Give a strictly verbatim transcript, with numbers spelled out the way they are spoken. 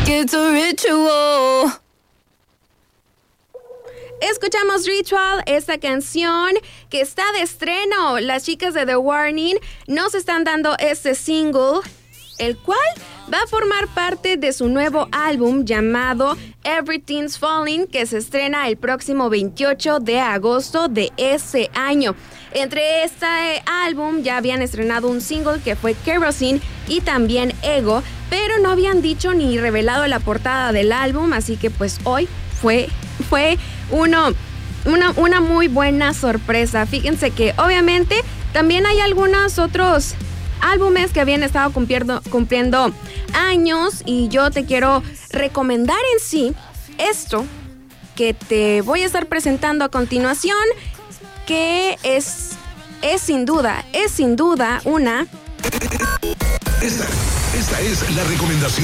It's a ritual. Escuchamos Ritual, esta canción que está de estreno. Las chicas de The Warning nos están dando este single, el cual va a formar parte de su nuevo álbum llamado Everything's Falling, que se estrena el próximo veintiocho de agosto de ese año. Entre este álbum ya habían estrenado un single que fue Kerosene y también Ego, pero no habían dicho ni revelado la portada del álbum, así que pues hoy fue, fue uno, una, una muy buena sorpresa. Fíjense que obviamente también hay algunos otros álbumes que habían estado cumpliendo, cumpliendo años, y yo te quiero recomendar en sí esto que te voy a estar presentando a continuación, que es, es sin duda, es sin duda una... Esta, esta es la recomendación